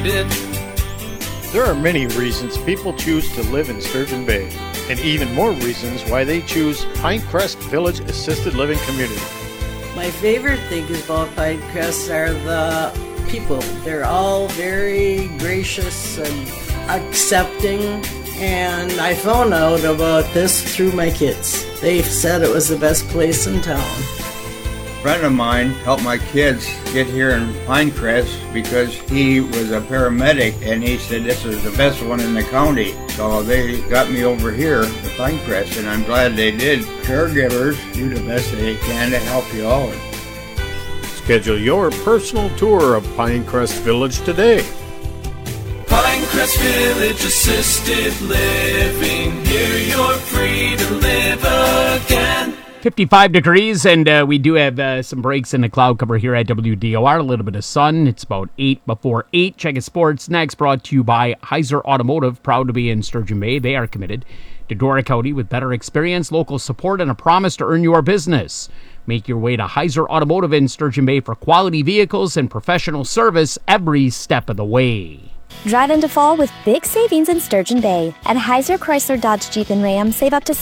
There are many reasons people choose to live in Sturgeon Bay, and even more reasons why they choose Pinecrest Village Assisted Living Community. My favorite thing about Pinecrest are the people. They're all very gracious and accepting, and I found out about this through my kids. They said it was the best place in town. A friend of mine helped my kids get here in Pinecrest because he was a paramedic, and he said this was the best one in the county. So they got me over here to Pinecrest, and I'm glad they did. Caregivers do the best they can to help you out. Schedule your personal tour of Pinecrest Village today. Pinecrest Village Assisted Living. Here you're free to live again. 55 degrees, and we do have some breaks in the cloud cover here at WDOR. A little bit of sun. It's about 8 before 8. Check it sports next, brought to you by Heiser Automotive, proud to be in Sturgeon Bay. They are committed to Dora County with better experience, local support, and a promise to earn your business. Make your way to Heiser Automotive in Sturgeon Bay for quality vehicles and professional service every step of the way. Drive into fall with big savings in Sturgeon Bay. At Heiser Chrysler Dodge Jeep and Ram, save up to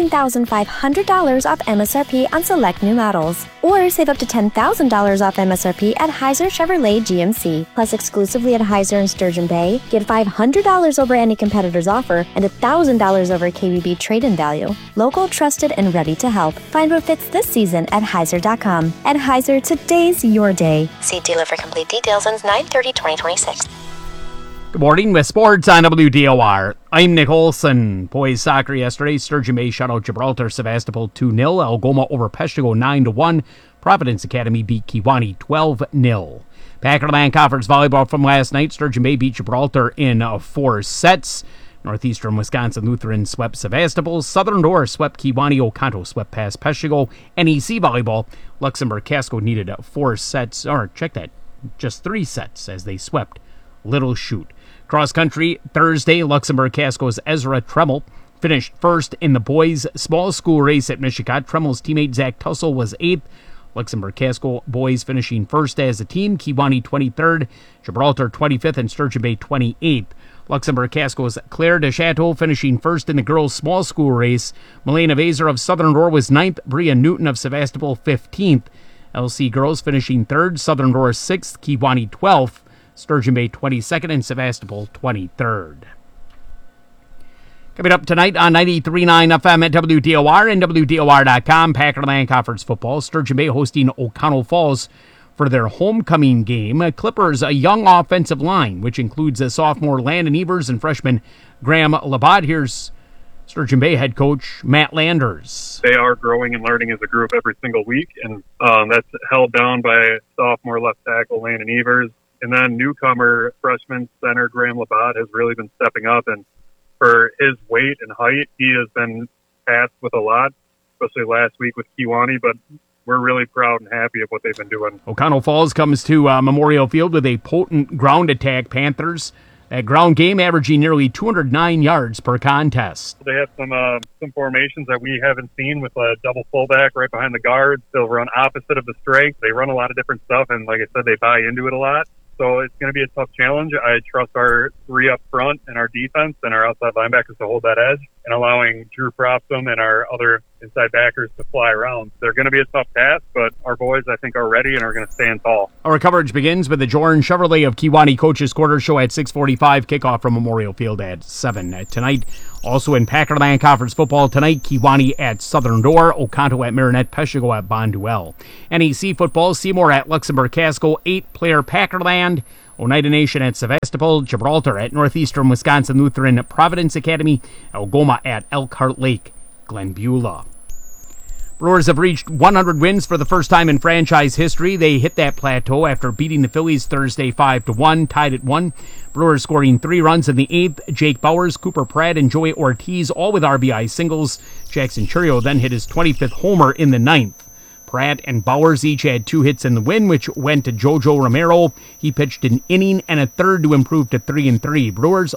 $17,500 off MSRP on select new models. Or save up to $10,000 off MSRP at Heiser Chevrolet GMC. Plus, exclusively at Heiser in Sturgeon Bay, get $500 over any competitor's offer and $1,000 over KBB trade-in value. Local, trusted, and ready to help. Find what fits this season at Heiser.com. At Heiser, today's your day. See dealer for complete details on 9/30/2026. Good morning with sports on WDOR. I'm Nick Olson. Boys soccer yesterday. Sturgeon Bay shut out Gibraltar Sevastopol 2-0. Algoma over Peshtigo 9-1. Providence Academy beat Kewanee 12-0. Packerland Conference volleyball from last night. Sturgeon Bay beat Gibraltar in 4 sets. Northeastern Wisconsin Lutheran swept Sevastopol. Southern Door swept Kewanee. Oconto swept past Peshtigo. NEC volleyball. Luxembourg Casco needed 4 sets. Or check that, just 3 sets as they swept Little Chute. Cross country Thursday, Luxembourg Casco's Ezra Tremmel finished first in the boys' small school race at Michigan. Tremmel's teammate Zach Tussle was 8th. Luxembourg Casco boys finishing first as a team. Kewanee 23rd, Gibraltar 25th, and Sturgeon Bay 28th. Luxembourg Casco's Claire DeChateau finishing first in the girls' small school race. Milena Vaser of Southern Door was 9th. Bria Newton of Sevastopol 15th. LC girls finishing 3rd. Southern Door 6th. Kewanee 12th. Sturgeon Bay 22nd, and Sevastopol 23rd. Coming up tonight on 93.9 FM at WDOR and WDOR.com, Packerland Conference football. Sturgeon Bay hosting O'Connell Falls for their homecoming game. Clippers, a young offensive line, which includes a sophomore Landon Evers and freshman Graham Labatt. Here's Sturgeon Bay head coach Matt Landers. They are growing and learning as a group every single week, and that's held down by sophomore left tackle Landon Evers. And then newcomer freshman center Graham Labatt has really been stepping up, and for his weight and height, he has been tasked with a lot, especially last week with Kewanee, but we're really proud and happy of what they've been doing. O'Connell Falls comes to Memorial Field with a potent ground attack. Panthers, that ground game averaging nearly 209 yards per contest. They have some formations that we haven't seen with a double fullback right behind the guards. They'll run opposite of the strength. They run a lot of different stuff, and like I said, they buy into it a lot. So it's going to be a tough challenge. I trust our 3 up front and our defense and our outside linebackers to hold that edge, and allowing Drew Propsum and our other inside backers to fly around. They're going to be a tough task, but our boys, I think, are ready and are going to stand tall. Our coverage begins with the Jordan Chevrolet of Kewanee Coaches Quarter show at 6:45. Kickoff from Memorial Field at 7 tonight. Also in Packerland Conference football tonight, Kewanee at Southern Door, Oconto at Marinette, Peshtigo at Bonduelle. NEC football, Seymour at Luxembourg Casco, 8-player Packerland, Oneida Nation at Sevastopol, Gibraltar at Northeastern Wisconsin Lutheran, Providence Academy, Algoma at Elkhart Lake, Glenbeulah. Brewers have reached 100 wins for the first time in franchise history. They hit that plateau after beating the Phillies Thursday 5-1, tied at 1. Brewers scoring 3 runs in the 8th. Jake Bowers, Cooper Pratt, and Joey Ortiz, all with RBI singles. Jackson Churio then hit his 25th homer in the 9th. Pratt and Bowers each had 2 hits in the win, which went to Jojo Romero. He pitched an inning and a third to improve to 3-3. Brewers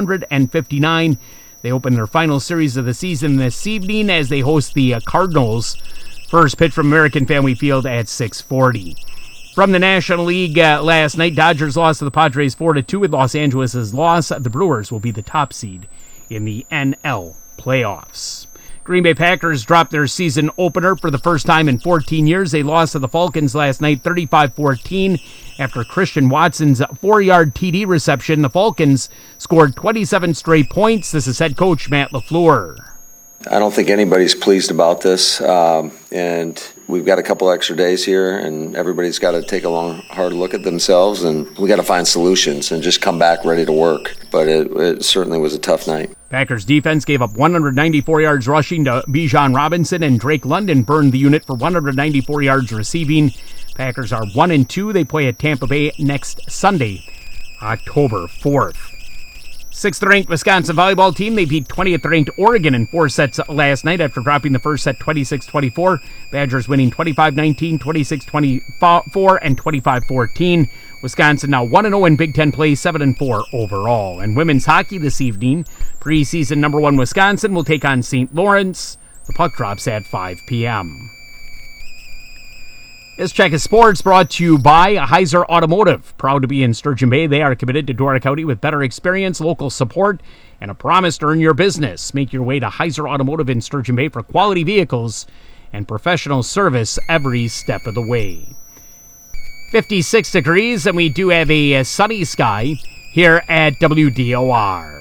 159. They open their final series of the season this evening as they host the Cardinals. First pitch from American Family Field at 6:40. From the National League last night, Dodgers lost to the Padres 4-2 with Los Angeles' loss. The Brewers will be the top seed in the NL playoffs. Green Bay Packers dropped their season opener for the first time in 14 years. They lost to the Falcons last night 35-14 after Christian Watson's 4-yard TD reception. The Falcons scored 27 straight points. This is head coach Matt LaFleur. I don't think anybody's pleased about this, and we've got a couple extra days here, and everybody's got to take a hard look at themselves, and we got to find solutions and just come back ready to work. But it certainly was a tough night. Packers defense gave up 194 yards rushing to Bijan Robinson, and Drake London burned the unit for 194 yards receiving. Packers are 1-2. They play at Tampa Bay next Sunday, October 4th. 6th-ranked Wisconsin volleyball team, they beat 20th-ranked Oregon in 4 sets last night after dropping the first set 26-24. Badgers winning 25-19, 26-24, and 25-14. Wisconsin now 1-0 in Big Ten play, 7-4 overall. And women's hockey this evening, preseason number 1 Wisconsin will take on St. Lawrence. The puck drops at 5 p.m. This check of sports brought to you by Heiser Automotive. Proud to be in Sturgeon Bay. They are committed to Dora County with better experience, local support, and a promise to earn your business. Make your way to Heiser Automotive in Sturgeon Bay for quality vehicles and professional service every step of the way. 56 degrees, and we do have a sunny sky here at WDOR.